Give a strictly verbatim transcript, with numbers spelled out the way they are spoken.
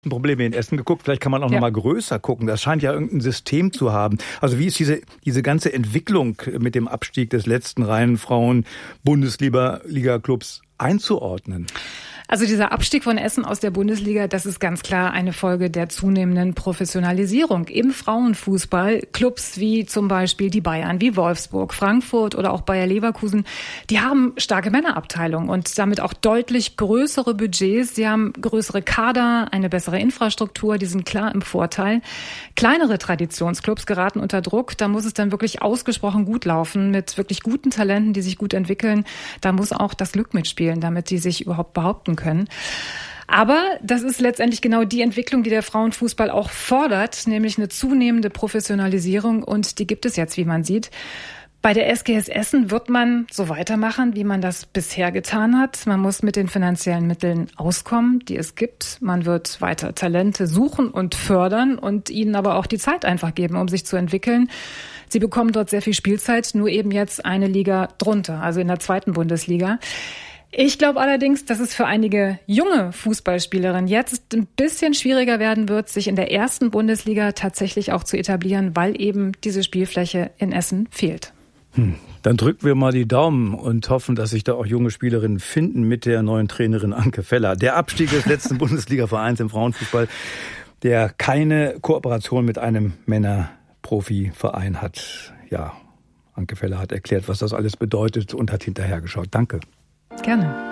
Probleme in Essen geguckt. Vielleicht kann man auch ja. noch mal größer gucken. Das scheint ja irgendein System zu haben. Also wie ist diese diese ganze Entwicklung mit dem Abstieg des letzten reinen Frauen-Bundesliga-Clubs einzuordnen? Also dieser Abstieg von Essen aus der Bundesliga, das ist ganz klar eine Folge der zunehmenden Professionalisierung im Frauenfußball. Clubs wie zum Beispiel die Bayern, wie Wolfsburg, Frankfurt oder auch Bayer Leverkusen, die haben starke Männerabteilungen und damit auch deutlich größere Budgets. Sie haben größere Kader, eine bessere Infrastruktur, die sind klar im Vorteil. Kleinere Traditionsclubs geraten unter Druck. Da muss es dann wirklich ausgesprochen gut laufen mit wirklich guten Talenten, die sich gut entwickeln. Da muss auch das Glück mitspielen, damit die sich überhaupt behaupten können. können. Aber das ist letztendlich genau die Entwicklung, die der Frauenfußball auch fordert, nämlich eine zunehmende Professionalisierung und die gibt es jetzt, wie man sieht. Bei der S G S Essen wird man so weitermachen, wie man das bisher getan hat. Man muss mit den finanziellen Mitteln auskommen, die es gibt. Man wird weiter Talente suchen und fördern und ihnen aber auch die Zeit einfach geben, um sich zu entwickeln. Sie bekommen dort sehr viel Spielzeit, nur eben jetzt eine Liga drunter, also in der zweiten Bundesliga. Ich glaube allerdings, dass es für einige junge Fußballspielerinnen jetzt ein bisschen schwieriger werden wird, sich in der ersten Bundesliga tatsächlich auch zu etablieren, weil eben diese Spielfläche in Essen fehlt. Hm. Dann drücken wir mal die Daumen und hoffen, dass sich da auch junge Spielerinnen finden mit der neuen Trainerin Anke Feller. Der Abstieg des letzten Bundesliga-Vereins im Frauenfußball, der keine Kooperation mit einem Männer-Profi-Verein hat. Ja, Anke Feller hat erklärt, was das alles bedeutet und hat hinterher geschaut. Danke. Gerne.